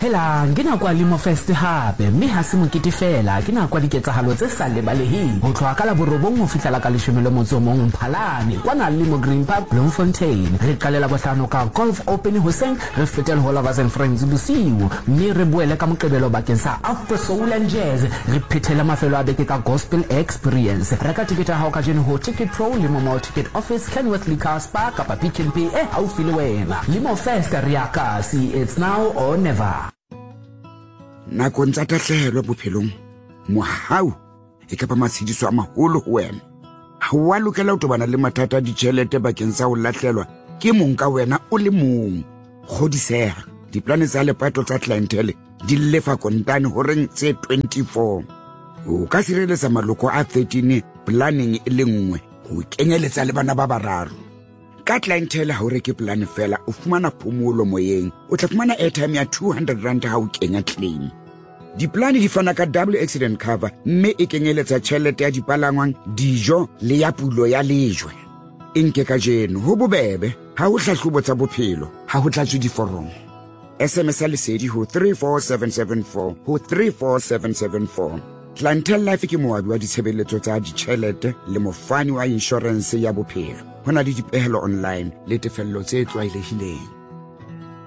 Hela ngina kwa limo fest hape mme ha se mokete fela ke na kwa diketsahalo tse sa lebaleheng ho tloha ka la borobong ho fihla ka leshome le motso mong Mphalane kwana limo Green Park Bloemfontein re qalela bohlano ka golf open hoseng re fetela ho Lovers and Friends bosiu mme re boele ka moqebelo bakeng sa Afro Soul and Jazz re phethela mafelo a beke ka Gospel Experience reka tikete ha o ka jeno ho Ticket Pro limo mall ticket office Kenworth Liquor Spa kapa Pick n Pay haufi le wena limo fest riakasi it's now or never. Nakong tsa tahlehelo bophelong mohau e ka ba matshidiso a maholo ho wena ha wa lokela ho tobana le mathata a ditjhelete bakeng sa ho lahlelwa ke mong ka wena o le mong kgodiseha diplane tsa lepato tsa clientele di lefa kontane ho reng tse 24 o ka sireletsa maloko a 13 planning e le nngwe ho kenyeletsa le bana ba bararo ka clientele ha o reke plan fela o fumana phomolo moyeng o tla fumana airtime ya 200 rand ha o kenya claim diplane di fana ka double accident cover mme e kenyeletsa tjhelete ya dipalangwang dijo le ya pulo ya lejwe enke ka jeno ho bobebe ha o hlahlobo tsa bophelo ha ho tlatswe diforomo SMS lesedi ho 34774 ho 34774 Clientele Life ke moabi wa ditshebeletso tsa ditjhelete le mofani wa insurance ya bophelo hona le dipehelo online le tefello tse tlwaelehileng